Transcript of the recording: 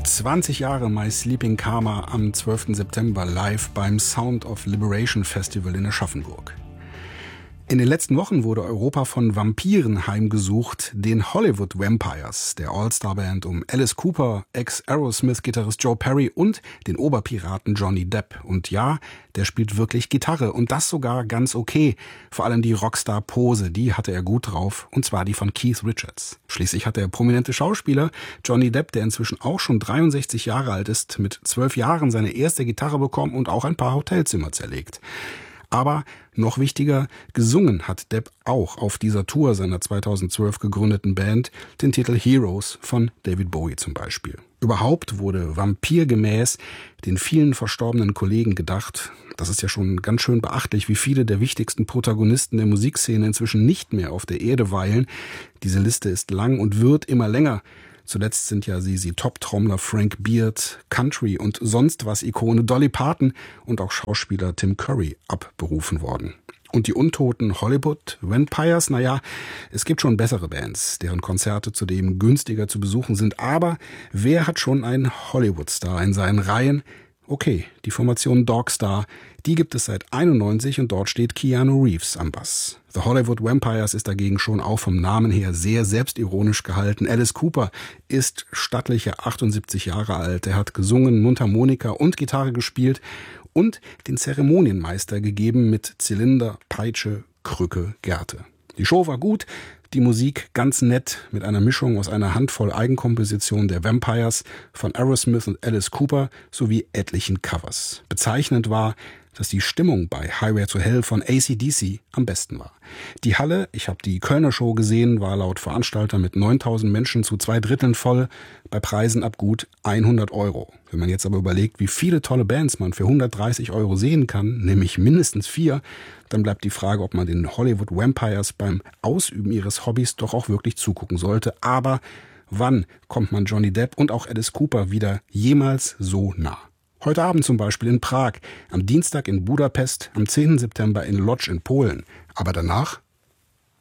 20 Jahre My Sleeping Karma am 12. September live beim Sound of Liberation Festival in Aschaffenburg. In den letzten Wochen wurde Europa von Vampiren heimgesucht, den Hollywood Vampires, der All-Star-Band um Alice Cooper, Ex-Aerosmith-Gitarrist Joe Perry und den Oberpiraten Johnny Depp. Und ja, der spielt wirklich Gitarre und das sogar ganz okay. Vor allem die Rockstar-Pose, die hatte er gut drauf, und zwar die von Keith Richards. Schließlich hat der prominente Schauspieler Johnny Depp, der inzwischen auch schon 63 Jahre alt ist, mit 12 Jahren seine erste Gitarre bekommen und auch ein paar Hotelzimmer zerlegt. Aber noch wichtiger, gesungen hat Depp auch auf dieser Tour seiner 2012 gegründeten Band den Titel Heroes von David Bowie zum Beispiel. Überhaupt wurde vampirgemäß den vielen verstorbenen Kollegen gedacht. Das ist ja schon ganz schön beachtlich, wie viele der wichtigsten Protagonisten der Musikszene inzwischen nicht mehr auf der Erde weilen. Diese Liste ist lang und wird immer länger. Zuletzt sind ja sie Top-Trommler Frank Beard, Country- und sonst was Ikone Dolly Parton und auch Schauspieler Tim Curry abberufen worden. Und die untoten Hollywood Vampires, naja, es gibt schon bessere Bands, deren Konzerte zudem günstiger zu besuchen sind. Aber wer hat schon einen Hollywood-Star in seinen Reihen? Okay, die Formation Dogstar, die gibt es seit 91 und dort steht Keanu Reeves am Bass. The Hollywood Vampires ist dagegen schon auch vom Namen her sehr selbstironisch gehalten. Alice Cooper ist stattliche 78 Jahre alt. Er hat gesungen, Mundharmonika und Gitarre gespielt und den Zeremonienmeister gegeben mit Zylinder, Peitsche, Krücke, Gerte. Die Show war gut, die Musik ganz nett mit einer Mischung aus einer Handvoll Eigenkompositionen der Vampires, von Aerosmith und Alice Cooper sowie etlichen Covers. Bezeichnend war, dass die Stimmung bei Highway to Hell von AC/DC am besten war. Die Halle, ich habe die Kölner Show gesehen, war laut Veranstalter mit 9.000 Menschen zu 2/3 voll, bei Preisen ab gut 100 €. Wenn man jetzt aber überlegt, wie viele tolle Bands man für 130 € sehen kann, nämlich mindestens 4, dann bleibt die Frage, ob man den Hollywood Vampires beim Ausüben ihres Hobbys doch auch wirklich zugucken sollte. Aber wann kommt man Johnny Depp und auch Alice Cooper wieder jemals so nah? Heute Abend zum Beispiel in Prag, am Dienstag in Budapest, am 10. September in Lodz in Polen. Aber danach